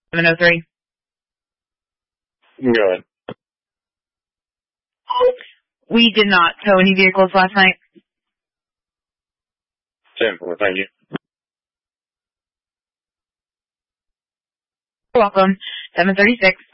703. Go ahead. We did not tow any vehicles last night. Simple, thank you. You're welcome. 736.